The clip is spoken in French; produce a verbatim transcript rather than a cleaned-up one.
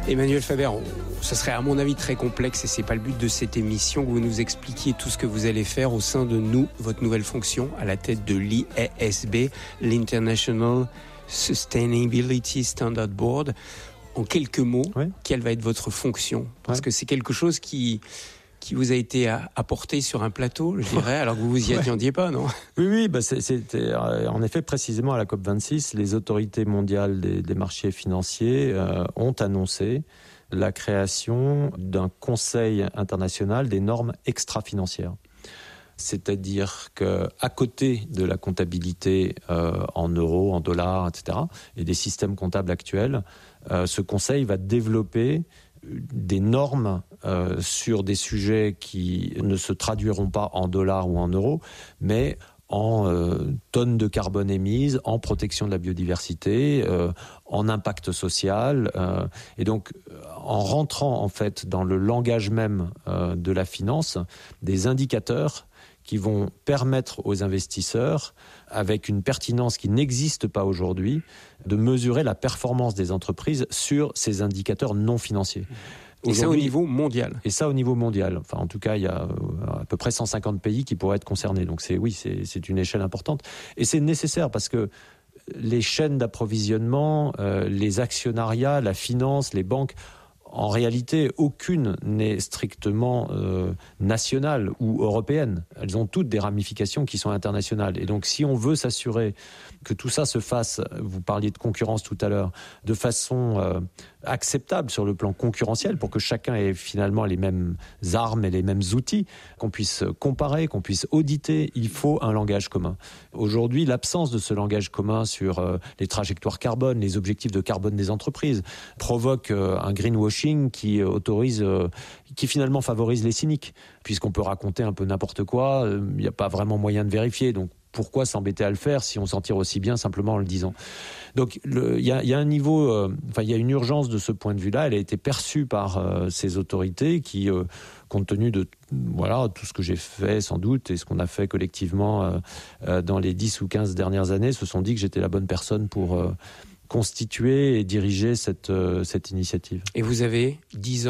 Emmanuel Faber, on, ce serait à mon avis très complexe et c'est pas le but de cette émission que vous nous expliquiez tout ce que vous allez faire au sein de nous, votre nouvelle fonction à la tête de l'I A S B, l'International Sustainability Standard Board. En quelques mots, oui. Quelle va être votre fonction ? Parce oui. que c'est quelque chose qui... qui vous a été apporté sur un plateau, je dirais, alors que vous vous y attendiez ouais. pas, non ? Oui, oui, bah c'est, c'était en effet précisément à la COP vingt-six, les autorités mondiales des, des marchés financiers euh, ont annoncé la création d'un conseil international des normes extra-financières. C'est-à-dire qu'à côté de la comptabilité euh, en euros, en dollars, et cetera, et des systèmes comptables actuels, euh, ce conseil va développer des normes euh, sur des sujets qui ne se traduiront pas en dollars ou en euros, mais en euh, tonnes de carbone émises, en protection de la biodiversité, euh, en impact social. Euh, et donc, en rentrant en fait dans le langage même euh, de la finance, des indicateurs qui vont permettre aux investisseurs, avec une pertinence qui n'existe pas aujourd'hui, de mesurer la performance des entreprises sur ces indicateurs non financiers. Et ça au niveau mondial. Et ça au niveau mondial. Enfin, en tout cas, il y a à peu près cent cinquante pays qui pourraient être concernés. Donc c'est, oui, c'est, c'est une échelle importante. Et c'est nécessaire parce que les chaînes d'approvisionnement, euh, les actionnariats, la finance, les banques, en réalité, aucune n'est strictement euh, nationale ou européenne. Elles ont toutes des ramifications qui sont internationales. Et donc, si on veut s'assurer que tout ça se fasse, vous parliez de concurrence tout à l'heure, de façon euh, acceptable sur le plan concurrentiel, pour que chacun ait finalement les mêmes armes et les mêmes outils, qu'on puisse comparer, qu'on puisse auditer, il faut un langage commun. Aujourd'hui, l'absence de ce langage commun sur euh, les trajectoires carbone, les objectifs de carbone des entreprises, provoque euh, un greenwashing qui autorise, euh, qui finalement favorise les cyniques, puisqu'on peut raconter un peu n'importe quoi, il euh, n'y a pas vraiment moyen de vérifier, donc pourquoi s'embêter à le faire si on s'en tire aussi bien simplement en le disant ? Donc il y, y a un niveau, euh, enfin il y a une urgence de ce point de vue-là. Elle a été perçue par euh, ces autorités qui, euh, compte tenu de voilà tout ce que j'ai fait sans doute et ce qu'on a fait collectivement euh, euh, dans les dix ou quinze dernières années, se sont dit que j'étais la bonne personne pour euh, constituer et diriger cette, euh, cette initiative. Et vous avez dix ans